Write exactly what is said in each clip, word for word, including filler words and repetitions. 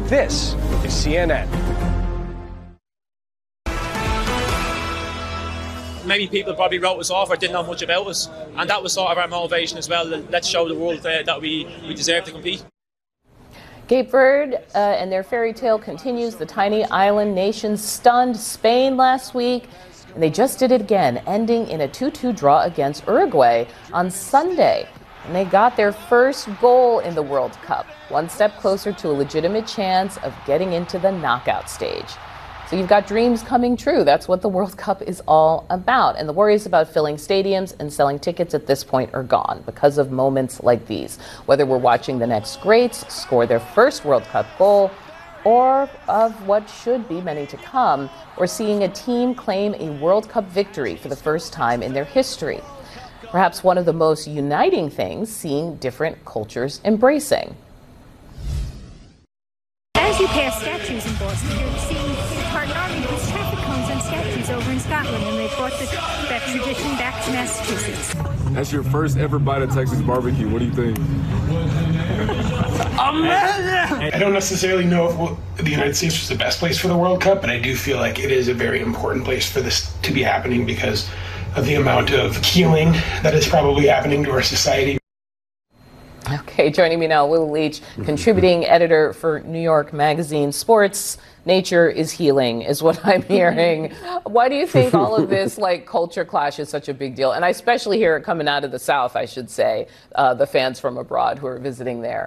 This is C N N. Maybe people probably wrote us off or didn't know much about us, and that was sort of our motivation as well. Let's show the world uh, that we, we deserve to compete. Cape Verde uh, and their fairy tale continues. The tiny island nation stunned Spain last week, and they just did it again, ending in a two two draw against Uruguay on Sunday. And they got their first goal in the World Cup, one step closer to a legitimate chance of getting into the knockout stage. So you've got dreams coming true. That's what the World Cup is all about. And the worries about filling stadiums and selling tickets at this point are gone because of moments like these. Whether we're watching the next greats score their first World Cup goal, or of what should be many to come, or seeing a team claim a World Cup victory for the first time in their history. Perhaps one of the most uniting things, seeing different cultures embracing. As you pass statues in Boston, you're seeing Target Army puts traffic cones on statues over in Scotland, and they brought the, that tradition back to Massachusetts. That's your first ever bite of Texas barbecue. What do you think? I don't necessarily know if the United States was the best place for the World Cup, but I do feel like it is a very important place for this to be happening because of the amount of healing that is probably happening to our society. Okay, joining me now, Will Leitch, contributing editor for New York Magazine. Sports, nature is healing, is what I'm hearing. Why do you think all of this, like, culture clash is such a big deal? And I especially hear it coming out of the South, I should say, uh, the fans from abroad who are visiting there.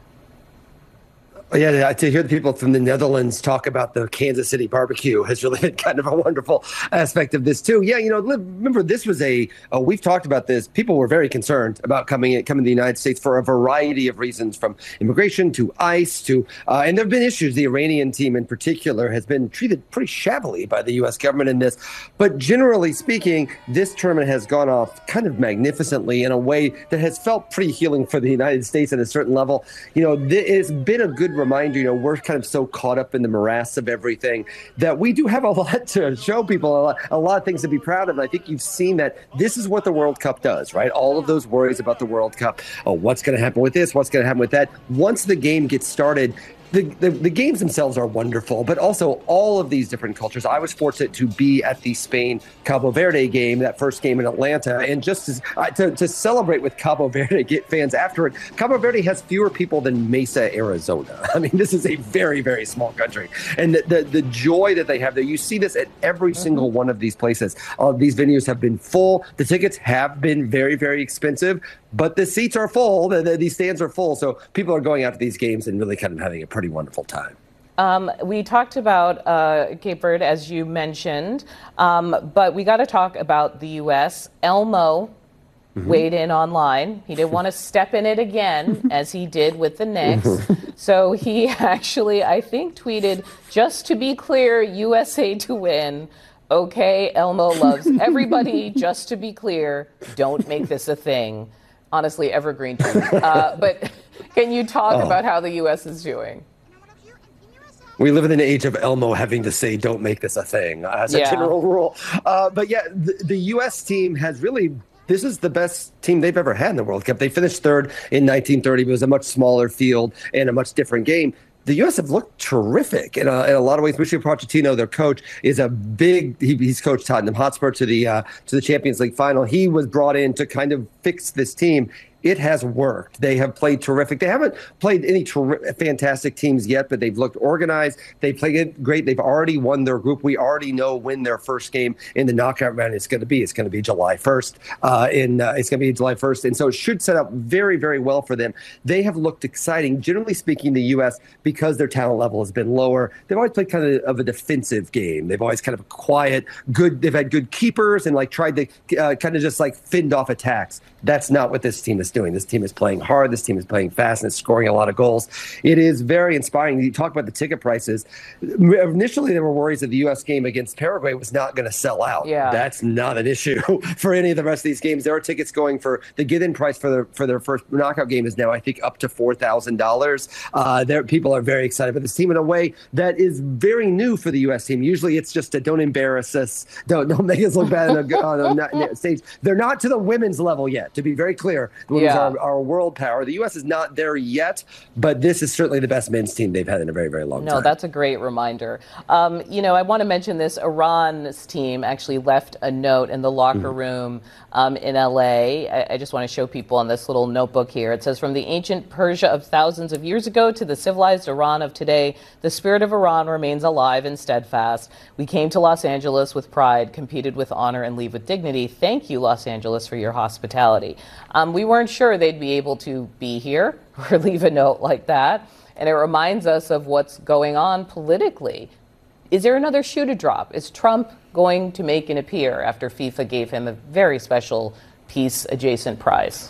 Yeah, to hear the people from the Netherlands talk about the Kansas City barbecue has really been kind of a wonderful aspect of this too. Yeah, you know, remember this was a, uh, we've talked about this. People were very concerned about coming in, coming to the United States for a variety of reasons, from immigration to ICE to, uh, and there have been issues. The Iranian team in particular has been treated pretty shabbily by the U S government in this. But generally speaking, this tournament has gone off kind of magnificently in a way that has felt pretty healing for the United States at a certain level. You know, it's been a good reminder, you know, we're kind of so caught up in the morass of everything that we do have a lot to show people, a lot, a lot of things to be proud of. And I think you've seen that this is what the World Cup does, right? All of those worries about the World Cup. Oh, what's going to happen with this? What's going to happen with that? Once the game gets started, The, the the games themselves are wonderful, but also all of these different cultures. I was fortunate to be at the Spain-Cabo Verde game, that first game in Atlanta, and just to, uh, to, to celebrate with Cabo Verde get fans after it. Cabo Verde has fewer people than Mesa, Arizona. I mean, this is a very, very small country. And the, the, the joy that they have there, you see this at every single one of these places. Uh, these venues have been full. The tickets have been very, very expensive, but the seats are full. The, the, these stands are full. So people are going out to these games and really kind of having a pretty wonderful time. Um, we talked about uh, Cape Verde, as you mentioned, um, but we got to talk about the U S. Elmo mm-hmm. weighed in online. He didn't want to step in it again, as he did with the Knicks. So he actually, I think, tweeted, "Just to be clear, U S A to win. Okay, Elmo loves everybody. Just to be clear, don't make this a thing." Honestly, evergreen tweet. Uh, but can you talk oh. about how the U S is doing? We live in an age of Elmo having to say, don't make this a thing, uh, as yeah. a general rule. Uh, but yeah, the, the U S team has really, this is the best team they've ever had in the World Cup. They finished third in nineteen thirty, but it was a much smaller field and a much different game. The U S have looked terrific in a, in a lot of ways. Mauricio Pochettino, their coach, is a big. He, he's coached Tottenham Hotspur to the uh, to the Champions League final. He was brought in to kind of fix this team. It has worked. They have played terrific. They haven't played any ter- fantastic teams yet, but they've looked organized. They played it great. They've already won their group. We already know when their first game in the knockout round is going to be. It's going to be July first. Uh, in uh, it's going to be July first, and so it should set up very, very well for them. They have looked exciting, generally speaking. The U S, because their talent level has been lower, they've always played kind of, of a defensive game. They've always kind of quiet, good. They've had good keepers and like tried to uh, kind of just like fend off attacks. That's not what this team is doing. This team is playing hard. This team is playing fast and scoring a lot of goals. It is very inspiring. You talk about the ticket prices. Initially, there were worries that the U S game against Paraguay was not going to sell out. Yeah. That's not an issue for any of the rest of these games. There are tickets going for the get-in price for their for their first knockout game is now, I think, up to four thousand dollars. Uh, there, people are very excited about this team in a way that is very new for the U S team. Usually, it's just a don't embarrass us, don't don't make us look bad on a, on a stage. They're not to the women's level yet. To be very clear, when Yeah. are, are a world power. The U S is not there yet, but this is certainly the best men's team they've had in a very, very long no, time. No, that's a great reminder. Um, you know, I want to mention this. Iran's team actually left a note in the locker mm-hmm. room um, in L A. I, I just want to show people on this little notebook here. It says, from the ancient Persia of thousands of years ago to the civilized Iran of today, the spirit of Iran remains alive and steadfast. We came to Los Angeles with pride, competed with honor, and leave with dignity. Thank you, Los Angeles, for your hospitality. Um, we weren't sure they'd be able to be here or leave a note like that. And it reminds us of what's going on politically. Is there another shoe to drop? Is Trump going to make an appear after FIFA gave him a very special peace-adjacent prize?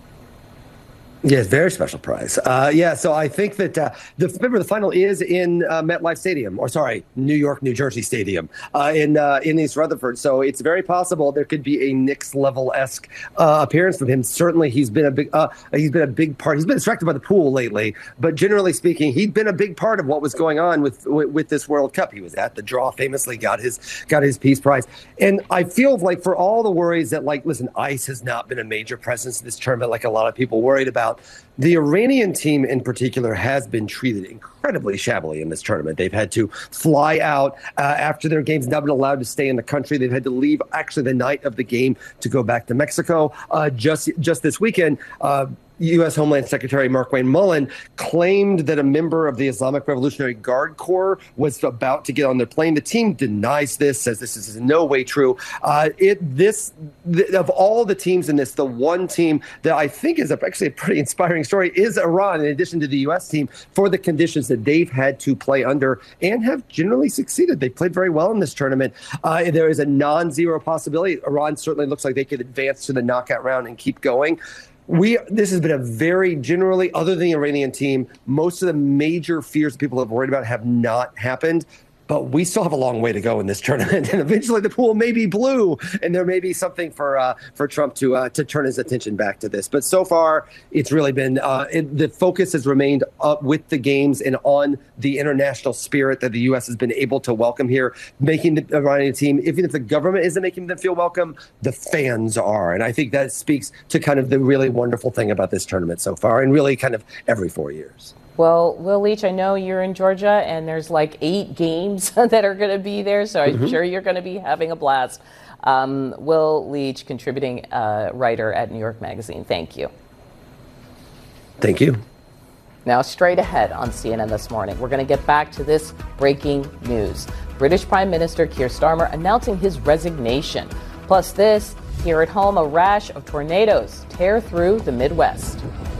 Yes, very special prize. Uh, yeah, so I think that, uh, the, remember, the final is in uh, MetLife Stadium, or sorry, New York, New Jersey Stadium uh, in uh, in East Rutherford. So it's very possible there could be a Knicks level-esque uh, appearance from him. Certainly, he's been a big uh, he's been a big part. He's been distracted by the pool lately, but generally speaking, he'd been a big part of what was going on with, with with this World Cup. He was at the draw, famously got his got his Peace Prize, and I feel like for all the worries that, like, listen, ICE has not been a major presence in this tournament, like a lot of people worried about. The Iranian team in particular has been treated incredibly shabbily in this tournament. They've had to fly out uh, after their games, not been allowed to stay in the country. They've had to leave actually the night of the game to go back to Mexico. Uh, just just this weekend, uh, U S Homeland Secretary Markwayne Mullin claimed that a member of the Islamic Revolutionary Guard Corps was about to get on their plane. The team denies this, says this is in no way true. Uh, it this th- of all the teams in this, the one team that I think is a, actually a pretty inspiring story is Iran, in addition to the U S team, for the conditions that they've had to play under and have generally succeeded. They played very well in this tournament. Uh, there is a non-zero possibility. Iran certainly looks like they could advance to the knockout round and keep going. We this has been a very generally, other than the Iranian team, most of the major fears that people have worried about have not happened. But we still have a long way to go in this tournament, and eventually the pool may be blue, and there may be something for uh, for Trump to uh, to turn his attention back to this. But so far, it's really been uh, it, the focus has remained up with the games and on the international spirit that the U S has been able to welcome here, making the Iranian team, even if the government isn't making them feel welcome, the fans are, and I think that speaks to kind of the really wonderful thing about this tournament so far, and really kind of every four years. Well, Will Leitch, I know you're in Georgia, and there's like eight games that are going to be there, so I'm mm-hmm. sure you're going to be having a blast. Um, Will Leitch, contributing uh, writer at New York Magazine, thank you. Thank you. Now, straight ahead on C N N This Morning, we're going to get back to this breaking news. British Prime Minister Keir Starmer announcing his resignation. Plus this, here at home, a rash of tornadoes tear through the Midwest.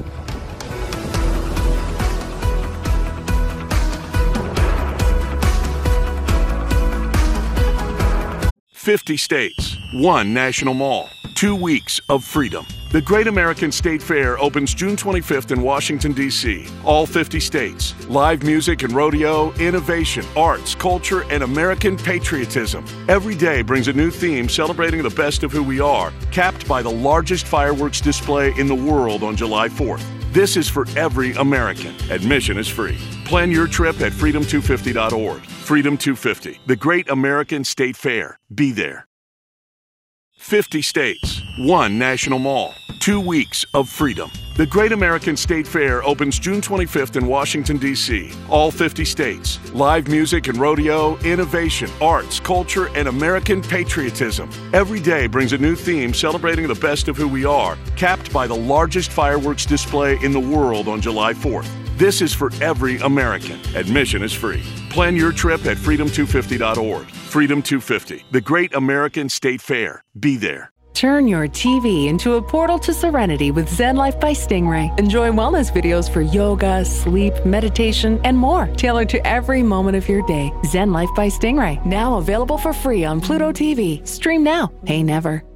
fifty states, one national mall, two weeks of freedom. The Great American State Fair opens June twenty-fifth in Washington, D C All fifty states. Live music and rodeo, innovation, arts, culture, and American patriotism. Every day brings a new theme celebrating the best of who we are, capped by the largest fireworks display in the world on July fourth. This is for every American. Admission is free. Plan your trip at freedom two fifty dot org. Freedom two fifty, the Great American State Fair. Be there. fifty states, one national mall, two weeks of freedom. The Great American State Fair opens June twenty-fifth in Washington, D C All fifty states. Live music and rodeo, innovation, arts, culture, and American patriotism. Every day brings a new theme celebrating the best of who we are, capped by the largest fireworks display in the world on July fourth. This is for every American. Admission is free. Plan your trip at freedom two fifty dot org. Freedom two fifty, the Great American State Fair. Be there. Turn your T V into a portal to serenity with Zen Life by Stingray. Enjoy wellness videos for yoga, sleep, meditation, and more, tailored to every moment of your day. Zen Life by Stingray, now available for free on Pluto T V. Stream now, pay never.